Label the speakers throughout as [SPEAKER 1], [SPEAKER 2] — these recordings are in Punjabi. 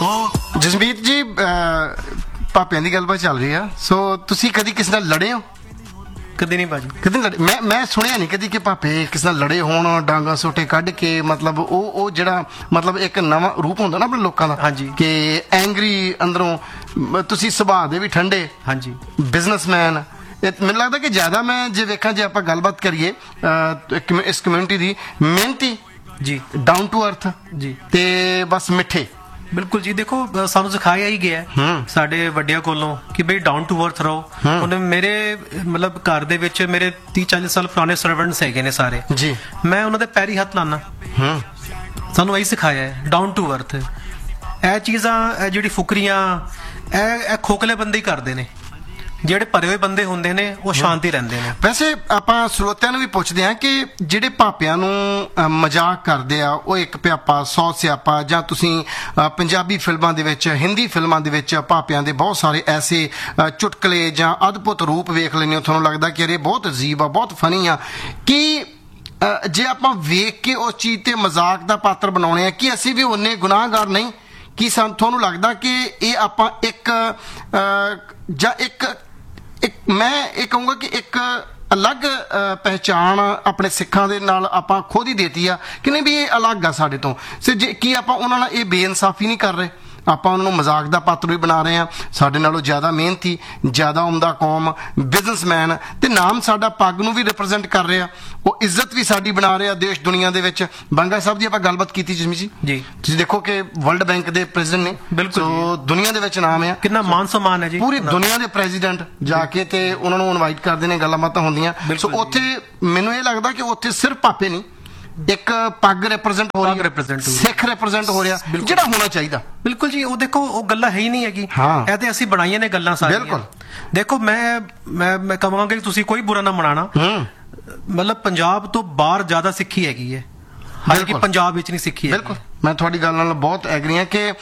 [SPEAKER 1] ਜਸਮੀਤ ਜੀ, ਪਾਪਿਆਂ ਦੀ ਗੱਲਬਾਤ ਚੱਲ ਰਹੀ ਆ, ਸੋ ਤੁਸੀਂ ਕਦੀ ਕਿਸੇ ਨਾਲ ਲੜੇ ਹੋ?
[SPEAKER 2] ਕਦੇ ਨਹੀਂ ਭਾਜੀ,
[SPEAKER 1] ਕਦੇ ਲੜੇ? ਮੈਂ ਸੁਣਿਆ ਨਹੀਂ ਕਦੀ ਕਿ ਪਾਪੇ ਕਿਸੇ ਨਾਲ ਲੜੇ ਹੋਣ, ਡਾਂਗਾ ਸੋਟੇ ਕੱਢ ਕੇ। ਮਤਲਬ ਉਹ ਜਿਹੜਾ ਮਤਲਬ ਇੱਕ ਨਵਾਂ ਰੂਪ ਹੁੰਦਾ ਨਾ ਆਪਣੇ ਲੋਕਾਂ ਦਾ।
[SPEAKER 2] ਹਾਂਜੀ।
[SPEAKER 1] ਕਿ ਐਂਗਰੀ ਅੰਦਰੋਂ, ਤੁਸੀਂ ਸੁਭਾਅ ਦੇ ਵੀ ਠੰਡੇ।
[SPEAKER 2] ਹਾਂਜੀ।
[SPEAKER 1] ਬਿਜ਼ਨਸਮੈਨ। ਮੈਨੂੰ ਲੱਗਦਾ ਕਿ ਜ਼ਿਆਦਾ ਮੈਂ ਜੇ ਵੇਖਾਂ, ਜੇ ਆਪਾਂ ਗੱਲਬਾਤ ਕਰੀਏ ਇਸ ਕਮਿਊਨਿਟੀ ਦੀ, ਮਿਹਨਤੀ
[SPEAKER 2] ਜੀ,
[SPEAKER 1] ਡਾਊਨ ਟੂ ਅਰਥ
[SPEAKER 2] ਜੀ,
[SPEAKER 1] ਤੇ ਬਸ ਮਿੱਠੇ।
[SPEAKER 2] ਬਿਲਕੁਲ ਜੀ। ਦੇਖੋ, ਸਾਨੂੰ ਸਿਖਾਇਆ ਹੀ ਗਿਆ ਸਾਡੇ ਵੱਡਿਆਂ ਕੋਲੋਂ ਕਿ ਬਈ ਡਾਊਨ ਟੂ ਅਰਥ ਰਹੋ। ਹੁਣ ਮੇਰੇ ਮਤਲਬ ਘਰ ਦੇ ਵਿੱਚ ਮੇਰੇ 30-40 ਸਾਲ ਪੁਰਾਣੇ ਸਰਵੈਂਟਸ ਹੈਗੇ ਨੇ ਸਾਰੇ
[SPEAKER 1] ਜੀ।
[SPEAKER 2] ਮੈਂ ਉਹਨਾਂ ਦੇ ਪੈਰੀ ਹੱਥ ਲਾਣਾ। ਸਾਨੂੰ ਇਹੀ ਸਿਖਾਇਆ ਹੈ, ਡਾਊਨ ਟੂ ਅਰਥ। ਇਹ ਚੀਜ਼ਾਂ, ਇਹ ਜਿਹੜੀ ਫੁਕਰੀਆਂ, ਇਹ ਖੋਖਲੇ ਬੰਦੇ ਹੀ ਕਰਦੇ ਨੇ। ਜਿਹੜੇ ਭਰੇ ਹੋਏ ਬੰਦੇ ਹੁੰਦੇ ਨੇ ਉਹ ਸ਼ਾਂਤੀ ਰਹਿੰਦੇ ਨੇ।
[SPEAKER 1] ਵੈਸੇ ਆਪਾਂ ਸਰੋਤਿਆਂ ਨੂੰ ਵੀ ਪੁੱਛਦੇ ਹਾਂ ਕਿ ਜਿਹੜੇ ਭਾਪਿਆਂ ਨੂੰ ਮਜ਼ਾਕ ਕਰਦੇ ਆ, ਉਹ ਇੱਕ ਪਿਆਪਾ 100 ਸਿਆਪਾ, ਜਾਂ ਤੁਸੀਂ ਪੰਜਾਬੀ ਫਿਲਮਾਂ ਦੇ ਵਿੱਚ, ਹਿੰਦੀ ਫਿਲਮਾਂ ਦੇ ਵਿੱਚ ਭਾਪਿਆਂ ਦੇ ਬਹੁਤ ਸਾਰੇ ਐਸੇ ਚੁਟਕਲੇ ਜਾਂ ਅਦਭੁਤ ਰੂਪ ਵੇਖ ਲੈਂਦੇ ਹੋ, ਤੁਹਾਨੂੰ ਲੱਗਦਾ ਕਿ ਇਹ ਬਹੁਤ ਅਜੀਬ ਆ, ਬਹੁਤ ਫਨੀ ਆ, ਕਿ ਜੇ ਆਪਾਂ ਵੇਖ ਕੇ ਉਸ ਚੀਜ਼ ਤੇ ਮਜ਼ਾਕ ਦਾ ਪਾਤਰ ਬਣਾਉਣੇ ਆ, ਕਿ ਅਸੀਂ ਵੀ ਉਨੇ ਗੁਨਾਹਗਾਰ ਨਹੀਂ? ਕਿ ਤੁਹਾਨੂੰ ਲੱਗਦਾ ਕਿ ਇਹ ਆਪਾਂ ਇੱਕ ਜਾਂ ਇੱਕ ਮੈਂ ਇਹ ਕਹੂੰਗਾ ਕਿ ਇੱਕ ਅਲੱਗ ਪਹਿਚਾਣ ਆਪਣੇ ਸਿੱਖਾਂ ਦੇ ਨਾਲ ਆਪਾਂ ਖੁਦ ਹੀ ਦੇਤੀ ਆ, ਕਿ ਨਹੀਂ ਵੀ ਇਹ ਅਲੱਗ ਆ ਸਾਡੇ ਤੋਂ? ਜੇ ਕੀ ਆਪਾਂ ਉਹਨਾਂ ਨਾਲ ਇਹ ਬੇਇਨਸਾਫੀ ਨਹੀਂ ਕਰ ਰਹੇ? ਆਪਾਂ ਉਹਨਾਂ ਨੂੰ ਮਜ਼ਾਕ ਦਾ ਪਾਤਰ ਵੀ ਬਣਾ ਰਹੇ ਹਾਂ। ਸਾਡੇ ਨਾਲੋਂ ਜ਼ਿਆਦਾ ਮਿਹਨਤੀ, ਜ਼ਿਆਦਾ ਉਮਦਾ ਕੌਮ, ਬਿਜ਼ਨਸਮੈਨ, ਤੇ ਨਾਮ ਸਾਡਾ ਪੱਗ ਨੂੰ ਵੀ ਰਿਪਰੈਜ਼ੈਂਟ ਕਰ ਰਿਹਾ, ਉਹ ਇੱਜ਼ਤ ਵੀ ਸਾਡੀ ਬਣਾ ਰਿਹਾ ਦੇਸ਼ ਦੁਨੀਆ ਦੇ ਵਿੱਚ। ਬੰਗਾ ਸਾਹਿਬ ਦੀ ਆਪਾਂ ਗੱਲਬਾਤ ਕੀਤੀ ਜਸਮੀ ਜੀ, ਤੁਸੀਂ ਦੇਖੋ ਕਿ ਵਰਲਡ ਬੈਂਕ ਦੇ ਪ੍ਰੈਜ਼ੀਡੈਂਟ ਨੇ।
[SPEAKER 2] ਬਿਲਕੁਲ।
[SPEAKER 1] ਸੋ ਦੁਨੀਆ ਦੇ ਵਿੱਚ ਨਾਮ ਆ, ਕਿੰਨਾ
[SPEAKER 2] ਮਾਨ ਸਨਮਾਨ ਹੈ ਜੀ।
[SPEAKER 1] ਪੂਰੀ ਦੁਨੀਆ ਦੇ ਪ੍ਰੈਜ਼ੀਡੈਂਟ ਜਾ ਕੇ ਤੇ ਉਹਨਾਂ ਨੂੰ ਇਨਵਾਈਟ ਕਰਦੇ ਨੇ, ਗੱਲਾਂ ਬਾਤਾਂ ਹੁੰਦੀਆਂ। ਸੋ ਉੱਥੇ ਮੈਨੂੰ ਇਹ ਲੱਗਦਾ ਕਿ ਉੱਥੇ ਸਿਰਫ ਪਾਪੇ ਨਹੀਂ, ਇੱਕ ਪੱਗ ਰਿਪਰੈਜ਼ੈਂਟ ਹੋ ਰਹੀ ਹੈ, ਸਿੱਖ ਰਿਪਰੈਜ਼ੈਂਟ ਹੋ ਰਿਹਾ, ਜਿਹੜਾ ਹੋਣਾ ਚਾਹੀਦਾ।
[SPEAKER 2] ਬਿਲਕੁਲ ਜੀ। ਉਹ ਦੇਖੋ, ਉਹ ਗੱਲਾਂ ਹੈ ਹੀ ਨਹੀਂ ਹੈਗੀ। ਇਹ ਤੇ ਅਸੀਂ ਬਣਾਈਆਂ ਨੇ ਗੱਲਾਂ ਸਾਰੀਆਂ। ਬਿਲਕੁਲ। ਦੇਖੋ, ਮੈਂ ਕਹਾਂਗਾ ਕਿ ਤੁਸੀਂ ਕੋਈ ਬੁਰਾ ਨਾ ਮਨਾਣਾ। ਮਤਲਬ ਪੰਜਾਬ ਤੋਂ ਬਾਹਰ ਜ਼ਿਆਦਾ ਸਿੱਖੀ ਹੈਗੀ ਹੈ, ਹਾਲਾਂਕਿ ਪੰਜਾਬ ਵਿੱਚ ਨਹੀਂ ਸਿੱਖੀ ਹੈ।
[SPEAKER 1] ਬਿਲਕੁਲ, ਮੈਂ ਤੁਹਾਡੀ ਗੱਲ ਨਾਲ ਬਹੁਤ ਐਗਰੀ ਹਾਂ ਕਿ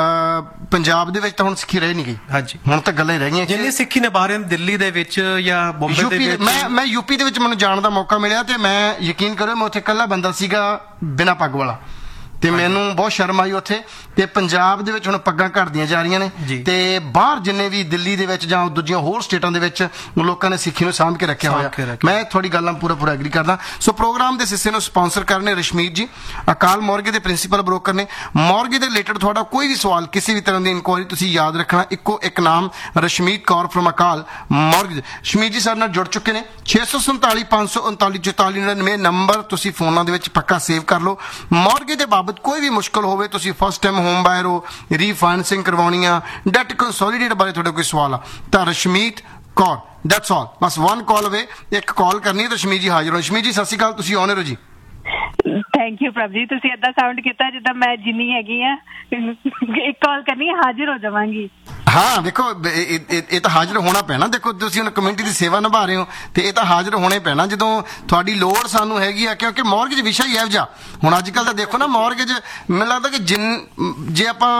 [SPEAKER 1] ਪੰਜਾਬ ਦੇ ਵਿੱਚ ਤਾਂ ਹੁਣ ਸਿੱਖੀ ਰਹਿ ਨਹੀਂ ਗਈ। ਹਾਂਜੀ, ਹੁਣ ਤਾਂ ਗੱਲਾਂ ਹੀ ਰਹਿ ਗਈਆਂ।
[SPEAKER 2] ਜਿੰਨੀ ਸਿੱਖੀ ਨੇ ਬਾਹਰ ਦਿੱਲੀ ਦੇ ਵਿੱਚ ਜਾਂ ਬੰਬੇ ਦੇ ਵਿੱਚ,
[SPEAKER 1] ਮੈਂ ਯੂਪੀ ਦੇ ਵਿੱਚ ਮੈਨੂੰ ਜਾਣ ਦਾ ਮੌਕਾ ਮਿਲਿਆ, ਤੇ ਮੈਂ ਯਕੀਨ ਕਰੋ ਮੈਂ ਉੱਥੇ ਇਕੱਲਾ ਬੰਦਾ ਸੀਗਾ ਬਿਨਾਂ ਪੱਗ ਵਾਲਾ, ਤੇ ਮੈਨੂੰ ਬਹੁਤ ਸ਼ਰਮ ਆਈ ਉੱਥੇ। ਤੇ ਪੰਜਾਬ ਦੇ ਵਿੱਚ ਹੁਣ ਪੱਗਾਂ ਘਟਦੀਆਂ ਜਾ ਰਹੀਆਂ ਨੇ, ਤੇ ਬਾਹਰ ਜਿੰਨੇ ਵੀ ਦਿੱਲੀ ਦੇ ਵਿੱਚ ਜਾਂ ਦੂਜੀਆਂ ਹੋਰ ਸਟੇਟਾਂ ਦੇ ਵਿੱਚ ਲੋਕਾਂ ਨੇ ਸਿੱਖੀ ਨੂੰ ਸਾਂਭ ਕੇ ਰੱਖਿਆ ਹੋਇਆ। ਮੈਂ ਤੁਹਾਡੀ ਗੱਲ ਨਾਲ ਪੂਰਾ ਐਗਰੀ ਕਰਦਾ। ਸੋ ਪ੍ਰੋਗਰਾਮ ਦੇ ਹਿੱਸੇ ਨੂੰ ਸਪਾਂਸਰ ਕਰ ਰਹੇ ਰਸ਼ਮੀਤ ਜੀ, ਅਕਾਲ ਮੋਰਗੇ ਦੇ ਪ੍ਰਿੰਸੀਪਲ ਬ੍ਰੋਕਰ ਨੇ। ਮੋਰਗੇ ਦੇ ਰਿਲੇਟਡ ਤੁਹਾਡਾ ਕੋਈ ਵੀ ਸਵਾਲ, ਕਿਸੇ ਵੀ ਤਰ੍ਹਾਂ ਦੀ ਇਨਕੁਆਇਰੀ, ਤੁਸੀਂ ਯਾਦ ਰੱਖਣਾ ਇੱਕੋ ਇੱਕ ਨਾਮ, ਰਸ਼ਮੀਤ ਕੌਰ ਫਰਮ ਅਕਾਲ ਮੋਰਗੇ। ਰਸ਼ਮੀਤ ਜੀ ਸਾਡੇ ਨਾਲ ਜੁੜ ਚੁੱਕੇ ਨੇ। 647 539 4499 ਨੰਬਰ ਤੁਸੀਂ ਫੋਨਾਂ ਦੇ ਵਿੱਚ ਪੱਕਾ ਸੇਵ ਕਰ ਲਓ। ਮੋਰਗੇ ਦੇ ਬਾਬਤ ਕੋਈ ਵੀ ਮੁਸ਼ਕਲ ਹੋਵੇ, ਤੁਸੀਂ ਫਸਟ ਟਾਈਮ ਹੋਮ ਬਾਇਰ ਹੋ, ਰੀਫਾਈਨੈਂਸਿੰਗ ਕਰਵਾਉਣੀ ਆ, ਡੈਟ ਕੰਸੋਲੀਡੇਟ ਬਾਰੇ ਤੁਹਾਡਾ ਕੋਈ ਸਵਾਲ ਆ, ਤਾਂ ਰਸ਼ਮੀਤ ਕੌਰ, ਦੈਟਸ ਆਲ, ਬਸ 1 ਕਾਲ ਅਵੇ। ਇੱਕ ਕਾਲ ਕਰਨੀ ਹੈ ਤਾਂ ਰਸ਼ਮੀਤ ਜੀ ਹਾਜ਼ਰ ਹੋ। ਰਸ਼ਮੀਤ ਜੀ ਸਤਿ ਸ਼੍ਰੀ ਅਕਾਲ, ਤੁਸੀਂ ਆਨਰ ਹੋ ਜੀ।
[SPEAKER 3] ਥੈਂਕ ਯੂ ਪ੍ਰਭ ਜੀ, ਤੁਸੀਂ ਏਦਾਂ ਸਾਊਂਡ ਕੀਤਾ ਜਿੱਦਾਂ ਮੈਂ ਜਿੰਨੀ ਹੈਗੀ ਆ, ਇੱਕ ਕਾਲ ਕਰਨੀ ਹੈ, ਹਾਜ਼ਰ ਹੋ ਜਾਵਾਂਗੀ।
[SPEAKER 1] ਹਾਂ ਦੇਖੋ, ਇਹ ਤਾਂ ਹਾਜ਼ਰ ਹੋਣਾ ਪੈਣਾ। ਦੇਖੋ, ਤੁਸੀਂ ਹੁਣ ਕਮਿਊਨਿਟੀ ਦੀ ਸੇਵਾ ਨਿਭਾ ਰਹੇ ਹੋ, ਤੇ ਇਹ ਤਾਂ ਹਾਜ਼ਰ ਹੋਣੇ ਪੈਣਾ ਜਦੋਂ ਤੁਹਾਡੀ ਲੋੜ ਸਾਨੂੰ ਹੈਗੀ ਆ, ਕਿਉਂਕਿ ਮੌਰਗੇਜ ਵਿਸ਼ਾ ਹੀ ਇਹੋ ਜਿਹਾ। ਹੁਣ ਅੱਜ ਕੱਲ੍ਹ ਤਾਂ ਦੇਖੋ ਨਾ, ਮੌਰਗੇਜ ਮੈਨੂੰ ਲੱਗਦਾ ਕਿ ਜੇ ਆਪਾਂ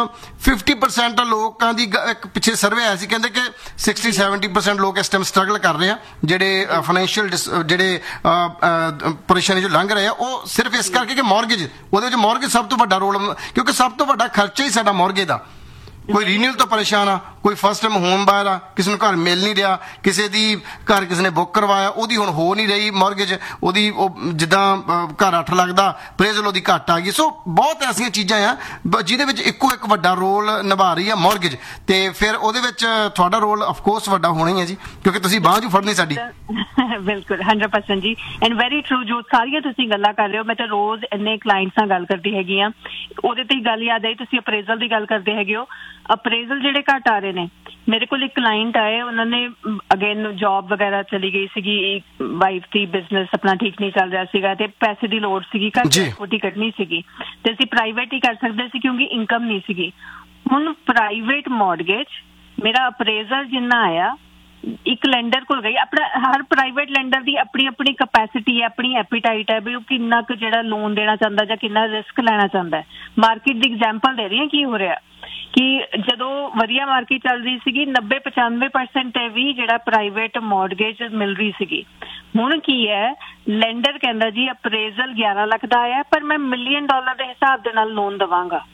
[SPEAKER 1] 50% ਲੋਕਾਂ ਦੀ, ਇੱਕ ਪਿੱਛੇ ਸਰਵੇ ਆਇਆ ਸੀ, ਕਹਿੰਦੇ ਕਿ 60-70% ਲੋਕ ਇਸ ਟਾਈਮ ਸਟਰਗਲ ਕਰ ਰਹੇ ਆ, ਜਿਹੜੇ ਫਾਈਨੈਂਸ਼ੀਅਲ ਜਿਹੜੇ ਪਰੇਸ਼ਾਨੀ 'ਚੋਂ ਲੰਘ ਰਹੇ ਆ, ਉਹ ਸਿਰਫ ਇਸ ਕਰਕੇ ਕਿ ਮੌਰਗੇਜ, ਉਹਦੇ ਵਿੱਚ ਮੌਰਗੇਜ ਸਭ ਤੋਂ ਵੱਡਾ ਰੋਲ, ਕਿਉਂਕਿ ਸਭ ਤੋਂ ਵੱਡਾ ਖਰਚਾ ਹੀ ਸਾਡਾ ਮੌਰਗੇਜ ਦਾ। ਕੋਈ ਰੀਨਿਊਅਲ ਤੋਂ ਪਰੇਸ਼ਾਨ ਆ, ਕੋਈ ਫਸਟ ਟਾਈਮ ਹੋਮ ਬਾਇਰ ਆ, ਕਿਸੇ ਨੂੰ ਘਰ ਮਿਲ ਨਹੀਂ ਰਿਹਾ, ਕਿਸੇ ਦੀ ਘਰ ਕਿਸੇ ਨੇ ਬੁੱਕ ਕਰਵਾਇਆ, ਉਹਦੀ ਹੁਣ ਹੋ ਨਹੀਂ ਰਹੀ ਮੌਰਗੇਜ, ਉਹਦੀ ਉਹ ਜਿੱਦਾਂ ਘਰ 8 ਲੱਗਦਾ, ਅਪਰੇਜ਼ਲ ਉਹਦੀ ਘੱਟ ਆ ਗਈ। ਸੋ ਬਹੁਤ ਐਸੀਆਂ ਚੀਜ਼ਾਂ ਆ ਜਿਹਦੇ ਵਿੱਚ ਇੱਕੋ ਇੱਕ ਵੱਡਾ ਰੋਲ ਨਿਭਾ ਰਹੀ ਆ ਮੌਰਗੇਜ, ਤੇ ਫਿਰ ਉਹਦੇ ਵਿੱਚ ਤੁਹਾਡਾ ਰੋਲ ਆਫਕੋਰਸ ਵੱਡਾ ਹੋਣਾ ਹੀ ਹੈ ਜੀ, ਕਿਉਂਕਿ ਤੁਸੀਂ ਬਾਂਹ ਜੂ ਫੜਨੀ ਸਾਡੀ।
[SPEAKER 3] ਬਿਲਕੁਲ 100% ਜੀ, ਐਂਡ ਵੈਰੀ ਟਰੂ। ਜੋ ਸਾਰੀਆਂ ਤੁਸੀਂ ਗੱਲਾਂ ਕਰ ਰਹੇ ਹੋ, ਮੈਂ ਤਾਂ ਰੋਜ਼ ਇੰਨੇ ਕਲਾਇੰਟਸ ਨਾਲ ਗੱਲ ਕਰਦੀ ਹੈਗੀ ਆ, ਉਹਦੇ ਤੇ ਹੀ ਗੱਲ ਯਾਦ ਆਈ, ਤੁਸੀਂ ਅਪਰੇਜ਼ਲ ਦੀ ਗੱਲ ਕਰਦੇ ਹੈਗੇ ਹੋ। ਅਪਰੇਜ਼ਲ ਜਿਹੜੇ ਘੱਟ ਆ ਰਹੇ ਨੇ, ਮੇਰੇ ਕੋਲ ਇੱਕ ਕਲਾਇੰਟ ਆਏ, ਉਹਨਾਂ ਨੇ ਅਗੇਨ ਜੌਬ ਵਗੈਰਾ ਚਲੀ ਗਈ ਸੀਗੀ, ਵਾਈਫ ਦੀ ਬਿਜ਼ਨਸ ਆਪਣਾ ਠੀਕ ਨਹੀਂ ਚੱਲ ਰਿਹਾ ਸੀਗਾ, ਤੇ ਪੈਸੇ ਦੀ ਲੋੜ ਸੀਗੀ, ਘਰ ਦੀ ਇਕੁਇਟੀ ਕੱਢਣੀ ਸੀਗੀ, ਤੇ ਅਸੀਂ ਪ੍ਰਾਈਵੇਟ ਹੀ ਕਰ ਸਕਦੇ ਸੀ ਕਿਉਂਕਿ ਇਨਕਮ ਨਹੀਂ ਸੀਗੀ। ਹੁਣ ਪ੍ਰਾਈਵੇਟ ਮੌਰਗੇਜ, ਮੇਰਾ ਅਪਰੇਜ਼ਲ ਜਿੰਨਾ ਆਇਆ, ਇੱਕ ਲੈਂਡਰ ਕੋਲ ਗਈ, ਆਪਣਾ ਹਰ ਪ੍ਰਾਈਵੇਟ ਲੈਂਡਰ ਦੀ ਆਪਣੀ ਆਪਣੀ ਕਪੈਸਿਟੀ ਹੈ, ਆਪਣੀ ਐਪੀਟਾਈਟ ਹੈ ਵੀ ਉਹ ਕਿੰਨਾ ਕੁ ਜਿਹੜਾ ਲੋਨ ਦੇਣਾ ਚਾਹੁੰਦਾ ਜਾਂ ਕਿੰਨਾ ਰਿਸਕ ਲੈਣਾ ਚਾਹੁੰਦਾ। ਮਾਰਕੀਟ ਦੀ ਐਗਜ਼ਾਮਪਲ ਦੇ ਰਹੀ ਹਾਂ ਕੀ ਹੋ ਰਿਹਾ, ਕਿ ਜਦੋਂ ਵਧੀਆ ਮਾਰਕੀਟ ਚੱਲ ਰਹੀ ਸੀਗੀ 90-95% ਤੇ ਵੀ ਜਿਹੜਾ ਪ੍ਰਾਈਵੇਟ ਮੌਰਗੇਜ ਮਿਲ ਰਹੀ ਸੀਗੀ। ਹੁਣ ਕੀ ਹੈ, ਲੈਂਡਰ ਕਹਿੰਦਾ ਜੀ ਅਪਰੇਜ਼ਲ 11 ਲੱਖ ਦਾ ਆਇਆ, ਪਰ ਮੈਂ $1 ਮਿਲੀਅਨ ਦੇ ਹਿਸਾਬ ਦੇ ਨਾਲ ਲੋਨ ਦੇਵਾਂਗਾ।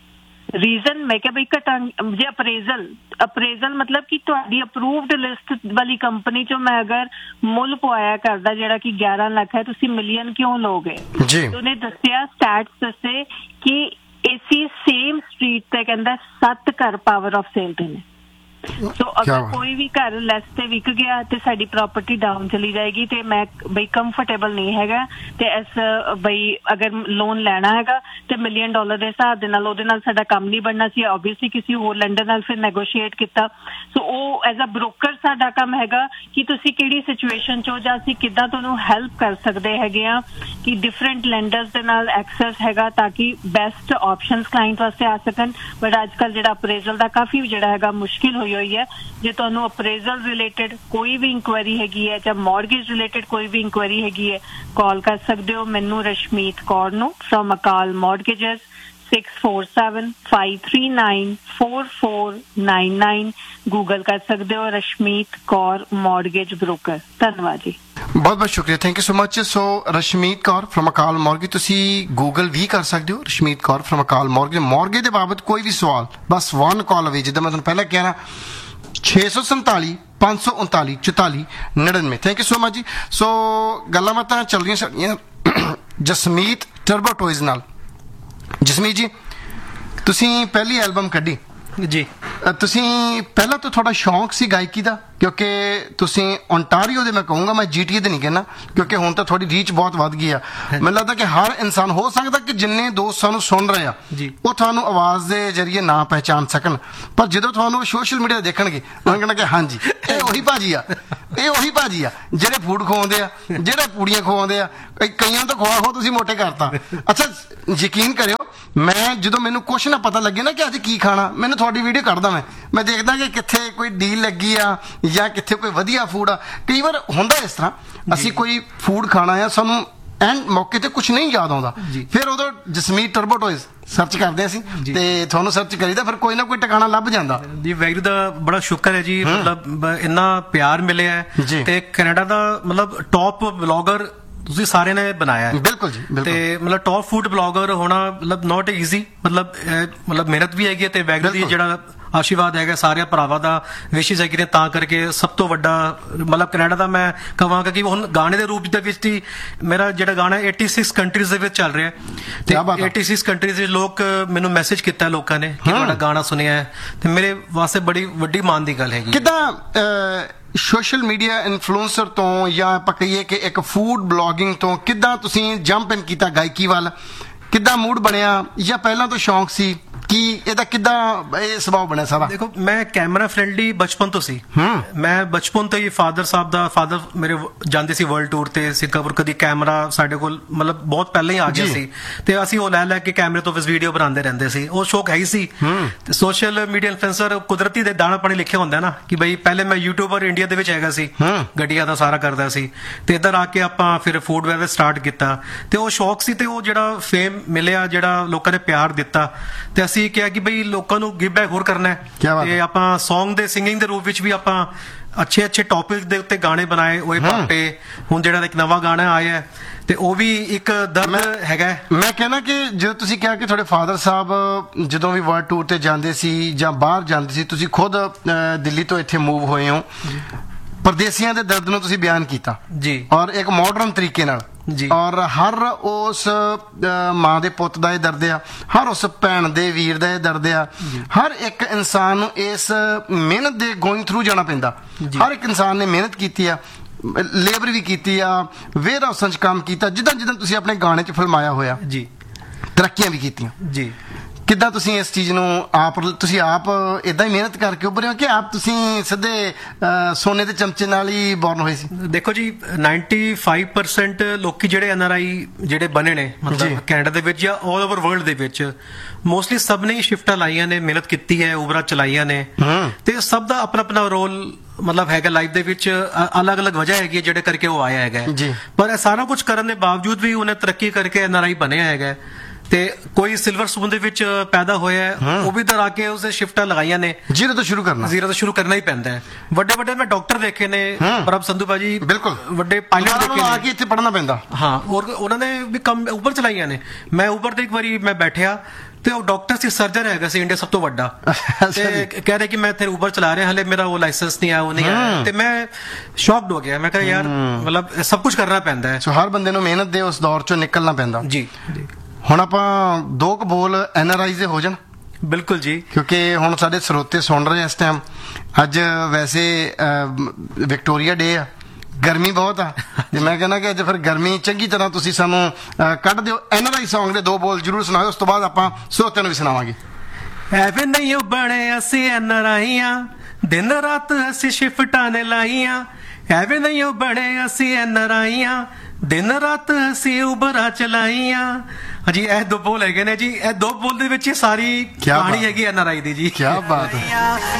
[SPEAKER 3] ਰੀਜ਼ਨ ਮੈਂ ਕਿਹਾ ਬਈ ਜੇ ਅਪਰੇਜ਼ਲ ਮਤਲਬ ਕਿ ਤੁਹਾਡੀ ਅਪਰੂਵਡ ਲਿਸਟ ਵਾਲੀ ਕੰਪਨੀ ਚੋਂ ਮੈਂ ਅਗਰ ਮੁੱਲ ਪਵਾਇਆ ਕਰਦਾ ਜਿਹੜਾ ਕਿ 11 ਲੱਖ ਹੈ, ਤੁਸੀਂ ਮਿਲੀਅਨ ਕਿਉਂ ਲੋਗੇ?
[SPEAKER 1] ਜੀ
[SPEAKER 3] ਉਹਨੇ ਦੱਸਿਆ ਸਟੈਟਸ ਦੱਸੇ ਕਿ ਇਸੀ ਸੇਮ ਸਟਰੀਟ ਤੇ ਕਹਿੰਦਾ 7 ਘਰ ਪਾਵਰ ਆਫ ਸੇਲ ਤੇ ਨੇ। ਸੋ ਅਗਰ ਕੋਈ ਵੀ ਘਰ ਲੈਸ ਤੇ ਵਿਕ ਗਿਆ ਤੇ ਸਾਡੀ ਪ੍ਰਾਪਰਟੀ ਡਾਊਨ ਚਲੀ ਜਾਏਗੀ ਤੇ ਮੈਂ ਬਈ ਕੰਫਰਟੇਬਲ ਨਹੀਂ ਹੈਗਾ ਤੇ ਇਸ ਬਈ ਅਗਰ ਲੋਨ ਲੈਣਾ ਹੈਗਾ ਤੇ $1 ਮਿਲੀਅਨ ਦੇ ਹਿਸਾਬ ਦੇ ਨਾਲ ਉਹਦੇ ਨਾਲ ਸਾਡਾ ਕੰਮ ਨਹੀਂ ਬਣਨਾ ਸੀ। ਆਬਵੀਅਸਲੀ ਕਿਸੇ ਹੋਰ ਲੈਂਡਰ ਨਾਲ ਫਿਰ ਨੈਗੋਸ਼ੀਏਟ ਕੀਤਾ। ਸੋ ਉਹ ਐਜ਼ ਅ ਬ੍ਰੋਕਰ ਸਾਡਾ ਕੰਮ ਹੈਗਾ ਕਿ ਤੁਸੀਂ ਕਿਹੜੀ ਸਿਚੁਏਸ਼ਨ ਚੋਂ ਜਾਂ ਅਸੀਂ ਕਿੱਦਾਂ ਤੁਹਾਨੂੰ ਹੈਲਪ ਕਰ ਸਕਦੇ ਹੈਗੇ ਆ ਕਿ ਡਿਫਰੈਂਟ ਲੈਂਡਰਸ ਦੇ ਨਾਲ ਐਕਸੈਸ ਹੈਗਾ ਤਾਂ ਕਿ ਬੈਸਟ ਆਪਸ਼ਨਸ ਕਲਾਇੰਟ ਵਾਸਤੇ ਆ ਸਕਣ। ਬਟ ਅੱਜ ਕੱਲ ਜਿਹੜਾ ਅਪਰੇਜ਼ਲ ਦਾ ਕਾਫੀ ਜਿਹੜਾ ਹੈਗਾ ਮੁਸ਼ਕਿਲ ਹੋਈ ਹੈ। ਜੇ ਤੁਹਾਨੂੰ ਅਪਰੇਜ਼ਲ ਰਿਲੇਟਡ ਕੋਈ ਵੀ ਇਨਕੁਆਇਰੀ ਹੈਗੀ ਹੈ ਜਾਂ ਮੌਰਗੇਜ ਰਿਲੇਟਡ ਕੋਈ ਵੀ ਇਨਕੁਆਇਰੀ ਹੈਗੀ ਹੈ, ਕਾਲ ਕਰ ਸਕਦੇ ਹੋ ਮੈਨੂੰ ਰਸ਼ਮੀਤ ਕੌਰ ਨੂੰ ਫਰਮ ਅਕਾਲ ਮੌਰਗੇਜਸ 6475394499। ਗੂਗਲ ਕਰ ਸਕਦੇ ਹੋ ਰਸ਼ਮੀਤ ਕੌਰ ਮੌਰਗੇਜ ਬ੍ਰੋਕਰ। ਧੰਨਵਾਦ ਜੀ,
[SPEAKER 1] ਬਹੁਤ ਬਹੁਤ ਸ਼ੁਕਰੀਆ, thank you so much. So Rashmeet Kaur firm Akal mortgage, ਤੁਸੀਂ ਗੂਗਲ ਵੀ ਕਰ ਸਕਦੇ ਹੋ ਰਸ਼ਮੀਤ ਕੌਰ ਫਰਮ ਅਕਾਲ ਮੌਰਗੇਜ ਦੇ ਬਾਬਤ ਕੋਈ ਵੀ ਸਵਾਲ ਬਸ 1 ਕਾਲ ਅਵੇ। ਜਿੱਦਾਂ ਮੈਂ ਤੁਹਾਨੂੰ ਪਹਿਲਾਂ ਕਿਹਾ ਨਾ 647 539 44 99। ਥੈਂਕ ਯੂ ਸੋ ਮਚ ਜੀ। ਸੋ ਗੱਲਾਂ ਬਾਤਾਂ ਚੱਲ ਰਹੀਆਂ ਸਾਡੀਆਂ ਜਸਮੀਤ ਟਰਬੋ ਟੋਇਜ਼ ਨਾਲ। ਜਸਮੀਤ ਜੀ, ਤੁਸੀਂ ਪਹਿਲੀ ਐਲਬਮ ਕੱਢੀ
[SPEAKER 2] ਜੀ,
[SPEAKER 1] ਤੁਸੀਂ ਪਹਿਲਾਂ ਤੋਂ ਤੁਹਾਡਾ ਸ਼ੌਂਕ ਸੀ ਗਾਇਕੀ ਦਾ? ਕਿਉਂਕਿ ਤੁਸੀਂ ਓਨਟਾਰੀਓ ਦੇ, ਮੈਂ ਕਹੂੰਗਾ, ਮੈਂ GTA ਦੇ ਨਹੀਂ ਕਹਿਣਾ ਕਿਉਂਕਿ ਹੁਣ ਤਾਂ ਤੁਹਾਡੀ ਰੀਚ ਬਹੁਤ ਵੱਧ ਗਈ ਆ। ਮੈਨੂੰ ਲੱਗਦਾ ਕਿ ਹਰ ਇਨਸਾਨ, ਹੋ ਸਕਦਾ ਕਿ ਜਿੰਨੇ ਦੋਸਤ ਸਾਨੂੰ ਸੁਣ ਰਹੇ ਆ ਉਹ ਤੁਹਾਨੂੰ ਆਵਾਜ਼ ਦੇ ਜ਼ਰੀਏ ਨਾ ਪਹਿਚਾਨ ਸਕਣ, ਪਰ ਜਦੋਂ ਤੁਹਾਨੂੰ ਸੋਸ਼ਲ ਮੀਡੀਆ ਦੇਖਣਗੇ ਉਹਨਾਂ ਕਹਿਣਾ ਕਿ ਹਾਂਜੀ ਇਹ ਉਹੀ ਭਾਜੀ ਆ, ਇਹ ਉਹੀ ਭਾਜੀ ਆ ਜਿਹੜੇ ਫੂਡ ਖਵਾਉਂਦੇ ਆ, ਜਿਹੜੇ ਪੂੜੀਆਂ ਖਵਾਉਂਦੇ ਆ। ਕਈਆਂ ਤੋਂ ਖਵਾ ਤੁਸੀਂ ਮੋਟੇ ਕਰਤਾ। ਅੱਛਾ, ਯਕੀਨ ਕਰਿਓ, ਮੈਂ ਜਦੋਂ ਮੈਨੂੰ ਕੁਛ ਨਾ ਪਤਾ ਲੱਗੇ ਨਾ ਕਿ ਅੱਜ ਕੀ ਖਾਣਾ, ਮੈਨੂੰ ਤੁਹਾਡੀ ਵੀਡੀਓ ਕੱਢਦਾ, ਮੈਂ ਦੇਖਦਾ ਕਿ ਕਿੱਥੇ ਕੋਈ ਡੀਲ ਲੱਗੀ ਆ ਜਾਂ ਕਿੱਥੇ ਕੋਈ ਵਧੀਆ ਫੂਡ ਆ। ਕਈ ਵਾਰ ਹੁੰਦਾ ਇਸ ਤਰ੍ਹਾਂ, ਅਸੀਂ ਕੋਈ ਫੂਡ ਖਾਣਾ ਆ, ਸਾਨੂੰ ਐਂਡ ਮੌਕੇ ਤੇ ਕੁਝ ਨਹੀਂ ਯਾਦ ਆਉਂਦਾ, ਫਿਰ ਉਦੋਂ ਜਸਮੀਤ ਟਰਬੋ ਟੋਇਜ਼ ਸਰਚ ਕਰਦੇ ਅਸੀਂ ਤੇ ਤੁਹਾਨੂੰ ਸਰਚ ਕਰੀਦਾ, ਫਿਰ ਕੋਈ ਨਾ ਕੋਈ ਟਿਕਾਣਾ ਲੱਭ ਜਾਂਦਾ
[SPEAKER 2] ਜੀ। ਵੈਗਰੂ ਦਾ ਬੜਾ ਸ਼ੁਕਰ ਹੈ ਜੀ, ਮਤਲਬ ਇੰਨਾ ਪਿਆਰ ਮਿਲਿਆ ਤੇ ਕੈਨੇਡਾ ਦਾ ਮਤਲਬ ਟੌਪ ਵਲੌਗਰ ਤੁਸੀਂ ਸਾਰਿਆਂ ਨੇ ਬਣਾਇਆ ਹੈ।
[SPEAKER 1] ਬਿਲਕੁਲ ਜੀ, ਬਿਲਕੁਲ।
[SPEAKER 2] ਤੇ ਮਤਲਬ ਟੌਪ ਫੂਡ ਬਲੌਗਰ ਹੋਣਾ ਮਤਲਬ ਨਾਟ ਈਜ਼ੀ, ਮਤਲਬ ਮਿਹਨਤ ਵੀ ਹੈਗੀ ਤੇ ਵੈਗਰੂ ਦੀ ਜਿਹੜਾ ਆਸ਼ੀਰਵਾਦ ਹੈਗਾ ਸਾਰਿਆਂ ਭਰਾਵਾਂ ਦਾ, ਵਿਸ਼ੇਸ਼ ਹੈਗੀ ਨੇ, ਤਾਂ ਕਰਕੇ ਸਭ ਤੋਂ ਵੱਡਾ ਮਤਲਬ ਕੈਨੇਡਾ ਦਾ ਮੈਂ ਕਹਾਂਗਾ ਕਿ ਹੁਣ ਗਾਣੇ ਦੇ ਰੂਪ ਦੇ ਵਿੱਚ ਹੀ ਮੇਰਾ ਜਿਹੜਾ ਗਾਣਾ 86 ਕੰਟਰੀਜ਼ ਦੇ ਵਿੱਚ ਚੱਲ ਰਿਹਾ ਤੇ 86 ਕੰਟਰੀਜ਼ ਦੇ ਲੋਕ ਮੈਨੂੰ ਮੈਸੇਜ ਕੀਤਾ ਲੋਕਾਂ ਨੇ ਕਿ ਤੁਹਾਡਾ ਗਾਣਾ ਸੁਣਿਆ ਹੈ ਤੇ ਮੇਰੇ ਵਾਸਤੇ ਬੜੀ ਵੱਡੀ ਮਾਣ ਦੀ ਗੱਲ ਹੈਗੀ।
[SPEAKER 1] ਕਿੱਦਾਂ ਸੋਸ਼ਲ ਮੀਡੀਆ ਇਨਫਲੂਐਂਸਰ ਤੋਂ ਜਾਂ ਆਪਾਂ ਕਹੀਏ ਕਿ ਇੱਕ ਫੂਡ ਬਲੌਗਿੰਗ ਤੋਂ ਕਿੱਦਾਂ ਤੁਸੀਂ ਜੰਪ ਇਨ ਕੀਤਾ ਗਾਇਕੀ ਵੱਲ? ਕਿੱਦਾਂ ਮੂਡ ਬਣਿਆ ਜਾਂ ਪਹਿਲਾਂ ਤੋਂ ਸ਼ੌਂਕ ਸੀ? ਕੀ ਇਹਦਾ ਕਿੱਦਾਂ ਇਹ ਸੁਭਾਅ ਬਣਿਆ ਸਾਰਾ?
[SPEAKER 2] ਦੇਖੋ, ਮੈਂ ਕੈਮਰਾ ਫ੍ਰੈਂਡਲੀ ਬਚਪਨ ਤੋਂ ਸੀ। ਮੈਂ ਬਚਪਨ ਤੋਂ ਹੀ ਫਾਦਰ ਮੇਰੇ ਜਾਂਦੇ ਸੀ ਵਰਲਡ ਟੂਰ ਤੇ ਸਿੰਗਾਪੁਰ, ਕਦੀ ਕੈਮਰਾ ਸਾਡੇ ਕੋਲ ਮਤਲਬ ਬਹੁਤ ਪਹਿਲਾਂ ਹੀ ਆ ਗਿਆ ਸੀ ਤੇ ਅਸੀਂ ਉਹ ਲੈ ਕੇ ਕੈਮਰੇ ਤੋਂ ਬਸ ਵੀਡੀਓ ਬਣਾਉਂਦੇ ਰਹਿੰਦੇ ਸੀ। ਉਹ ਸ਼ੌਕ ਹੈ ਹੀ ਸੀ। ਤੇ ਸੋਸ਼ਲ ਮੀਡੀਆ ਇਨਫਲੂਐਂਸਰ ਕੁਦਰਤੀ ਦੇ ਦਾਣਾ ਪਾਣੀ ਲਿਖਿਆ ਹੁੰਦਾ ਨਾ ਕਿ ਬਈ ਪਹਿਲੇ ਮੈਂ ਯੂਟਿਊਬਰ ਇੰਡੀਆ ਦੇ ਵਿੱਚ ਹੈਗਾ ਸੀ, ਗੱਡੀਆਂ ਦਾ ਸਾਰਾ ਕਰਦਾ ਸੀ ਤੇ ਇੱਧਰ ਆ ਕੇ ਆਪਾਂ ਫਿਰ ਫੂਡ ਵੈਰ ਸਟਾਰਟ ਕੀਤਾ ਤੇ ਉਹ ਸ਼ੌਕ ਸੀ ਤੇ ਉਹ ਜਿਹੜਾ ਫੇਮ ਮਿਲਿਆ, ਜਿਹੜਾ ਲੋਕਾਂ ਨੇ ਪਿਆਰ ਦਿੱਤਾ ਤੇ ਅਸੀਂ ਕਿਹਾ ਕਿ ਬਈ ਲੋਕਾਂ ਨੂੰ ਗਿਵ ਬੈਕ ਹੋਰ ਕਰਨਾ ਹੈ ਤੇ ਆਪਾਂ Song ਦੇ ਸਿੰਗਿੰਗ ਦੇ ਰੂਪ ਵਿੱਚ ਵੀ ਆਪਾਂ ਅੱਛੇ ਟੌਪਿਕ ਦੇ ਉੱਤੇ ਗਾਣੇ ਬਣਾਏ। ਓਏ ਪਾਪੇ, ਹੁਣ ਜਿਹੜਾ ਇੱਕ ਨਵਾਂ ਗਾਣਾ ਆਇਆ ਤੇ ਉਹ ਵੀ ਇੱਕ ਦਰਦ ਹੈਗਾ।
[SPEAKER 1] ਮੈਂ ਕਹਿੰਦਾ ਕਿ ਜਦੋਂ ਤੁਸੀਂ ਕਿਹਾ ਕਿ ਤੁਹਾਡੇ ਫਾਦਰ ਸਾਹਿਬ ਜਦੋਂ ਵੀ ਵਰਲਡ ਟੂਰ ਤੇ ਜਾਂਦੇ ਸੀ ਜਾਂ ਬਾਹਰ ਜਾਂਦੇ ਸੀ, ਤੁਸੀਂ ਖੁਦ ਦਿੱਲੀ ਤੋਂ ਇੱਥੇ ਮੂਵ ਹੋਏ ਹੋ, ਪਰਦੇਸੀਆਂ ਦੇ ਦਰਦ ਨੂੰ ਤੁਸੀਂ ਬਿਆਨ ਕੀਤਾ ਜੀ, ਔਰ ਇੱਕ ਮਾਡਰਨ ਤਰੀਕੇ ਨਾਲ ਜੀ। ਔਰ ਹਰ ਉਸ ਮਾਂ ਦੇ ਪੁੱਤ ਦਾ ਇਹ ਦਰਦ ਆ, ਹਰ ਉਸ ਭੈਣ ਦੇ ਵੀਰ ਦਾ ਇਹ ਦਰਦ ਆ। ਹਰ ਇੱਕ ਇਨਸਾਨ ਨੂੰ ਇਸ ਮਿਹਨਤ ਦੇ ਗੋਇੰਗ ਥਰੂ ਜਾਣਾ ਪੈਂਦਾ। ਹਰ ਇੱਕ ਇਨਸਾਨ ਨੇ ਮਿਹਨਤ ਕੀਤੀ ਆ, ਲੇਬਰ ਵੀ ਕੀਤੀ ਆ, ਵੇਅਰ ਹਾਊਸਾਂ 'ਚ ਕੰਮ ਕੀਤਾ, ਜਿੱਦਾਂ ਤੁਸੀਂ ਆਪਣੇ ਗਾਣੇ 'ਚ ਫਿਲਮਾਇਆ ਹੋਇਆ ਜੀ, ਤਰੱਕੀਆਂ ਵੀ ਕੀਤੀਆਂ ਜੀ। ਕਿੱਦਾਂ ਤੁਸੀਂ ਇਸ ਚੀਜ਼ ਨੂੰ ਤੁਸੀਂ ਆਪ ਇਦਾਂ ਹੀ ਮਿਹਨਤ ਕਰਕੇ ਉੱਭਰੇ ਹੋ ਕਿ ਆਪ ਤੁਸੀਂ ਸਿੱਧੇ ਸੋਨੇ ਦੇ ਚਮਚੇ ਨਾਲ ਹੀ ਬੌਰਨ ਹੋਏ ਸੀ?
[SPEAKER 2] ਦੇਖੋ ਜੀ, 95% ਲੋਕੀ ਜਿਹੜੇ NRI ਜਿਹੜੇ ਬਣੇ ਨੇ ਮਤਲਬ ਕੈਨੇਡਾ ਦੇ ਵਿੱਚ ਜਾਂ ਆਲ ਓਵਰ ਵਰਲਡ ਦੇ ਵਿੱਚ, ਮੋਸਟਲੀ ਸਭ ਨੇ ਸ਼ਿਫਟਾਂ ਲਾਈਆਂ ਨੇ, ਮਿਹਨਤ ਕੀਤੀ ਹੈ, ਉਬਰਾਂ ਚਲਾਈਆਂ ਨੇ ਤੇ ਸਭ ਦਾ ਆਪਣਾ ਰੋਲ ਮਤਲਬ ਹੈਗਾ ਲਾਈਫ ਦੇ ਵਿੱਚ, ਅਲੱਗ-ਅਲੱਗ ਵਜ੍ਹਾ ਹੈਗੀ ਜਿਹੜੇ ਕਰਕੇ ਉਹ ਆਇਆ ਹੈਗਾ। ਪਰ ਇਹ ਸਾਰਾ ਕੁਝ ਕਰਨ ਦੇ ਬਾਵਜੂਦ ਵੀ ਉਹਨੇ ਤਰੱਕੀ ਕਰਕੇ NRI ਬਣਿਆ ਹੈਗਾ ਤੇ ਕੋਈ ਸਿਲਵਰ ਸਪੂਨ ਦੇ ਵਿੱਚ ਪੈਦਾ ਹੋਇਆ ਹੈ, ਉਹ ਵੀ ਇਧਰ ਆ ਕੇ ਉਸੇ ਸ਼ਿਫਟਾਂ ਲਗਾਈਆਂ ਨੇ।
[SPEAKER 1] ਜ਼ੀਰੋ ਤੋਂ ਸ਼ੁਰੂ ਕਰਨਾ
[SPEAKER 2] ਹੀ ਪੈਂਦਾ ਹੈ। ਵੱਡੇ ਮੈਂ ਡਾਕਟਰ ਦੇਖੇ ਨੇ, ਪ੍ਰਭ ਸੰਧੂ ਭਾਜੀ,
[SPEAKER 1] ਬਿਲਕੁਲ
[SPEAKER 2] ਵੱਡੇ ਪਾਇਲਟ ਦੇਖੇ
[SPEAKER 1] ਆ ਕੇ ਇੱਥੇ ਪੜਨਾ ਪੈਂਦਾ।
[SPEAKER 2] ਹਾਂ, ਔਰ ਉਹਨਾਂ ਨੇ ਵੀ ਕੰਮ ਉਬਰ ਚਲਾਈਆਂ ਨੇ। ਮੈਂ ਉਬਰ ਤੇ ਇੱਕ ਵਾਰੀ ਮੈਂ ਬੈਠਿਆ ਤੇ ਉਹ ਡਾਕਟਰ ਸੀ, ਸਰਜਨ ਹੈਗਾ ਸੀ ਇੰਡੀਆ ਸਭ ਤੋਂ ਵੱਡਾ, ਤੇ ਕਹਿ ਰਿਹਾ ਕਿ ਮੈਂ ਇੱਥੇ ਉਬਰ ਚਲਾ ਰਿਹਾ, ਹਲੇ ਮੇਰਾ ਉਹ ਲਾਇਸੈਂਸ ਨਹੀਂ ਆਇਆ, ਉਹ ਨਹੀਂ ਆਇਆ। ਤੇ ਮੈਂ ਸ਼ੌਕਡ ਹੋ ਗਿਆ। ਮੈਂ ਕਿਹਾ ਯਾਰ ਮਤਲਬ ਸਭ ਕੁਝ ਕਰਨਾ ਪੈਂਦਾ ਹੈ।
[SPEAKER 1] ਸੋ ਹਰ ਬੰਦੇ ਨੂੰ ਮਿਹਨਤ ਦੇ ਉਸ ਦੌਰ ਚੋਂ ਨਿਕਲਣਾ ਪੈਂਦਾ।
[SPEAKER 2] ਜੀ
[SPEAKER 1] ਹੁਣ ਆਪਾਂ ਦੋ ਕੁ ਬੋਲ NRI ਦੇ ਹੋ ਜਾਣ।
[SPEAKER 2] ਬਿਲਕੁਲ ਜੀ,
[SPEAKER 1] ਕਿਉਂਕਿ ਹੁਣ ਸਾਡੇ ਸਰੋਤੇ ਸੁਣ ਰਹੇ ਇਸ ਟਾਈਮ। ਅੱਜ ਵੈਸੇ ਵਿਕਟੋਰੀਆ ਡੇ ਆ, ਗਰਮੀ ਬਹੁਤ ਆ, ਤੇ ਮੈਂ ਕਹਿੰਦਾ ਕਿ ਅੱਜ ਫਿਰ ਗਰਮੀ ਚੰਗੀ ਤਰ੍ਹਾਂ ਤੁਸੀਂ ਸਾਨੂੰ ਕੱਢ ਦਿਓ। NRI Song ਦੇ ਦੋ ਬੋਲ ਜਰੂਰ ਸੁਣਾਓ, ਉਸ ਤੋਂ ਬਾਅਦ ਆਪਾਂ ਸਰੋਤਿਆਂ ਨੂੰ ਵੀ ਸੁਣਾਵਾਂਗੇ।
[SPEAKER 2] ਐਵੇਂ ਨਹੀਂ ਬਣੇ ਅਸੀਂ NRIਆਂ, ਦਿਨ ਰਾਤ ਅਸੀਂ ਸ਼ਿਫਟਾਂ ਨੇ ਲਾਈਆਂ। ਐਵੇਂ ਨਹੀਂ ਬਣੇ ਅਸੀਂ NRIਆਂ, ਦਿਨ ਰਾਤ ਅਸੀਂ ਉਬਰਾਂ ਚਲਾਈਆਂ। ਹਾਂਜੀ, ਇਹ ਦੋ ਬੋਲ ਹੈਗੇ ਨੇ ਜੀ। ਇਹ ਦੋ ਬੋਲ ਦੇ ਵਿੱਚ ਹੀ ਸਾਰੀ ਕਹਾਣੀ ਹੈਗੀ NRI ਦੀ ਜੀ।
[SPEAKER 1] ਕੀ ਬਾਤ ਹੈ।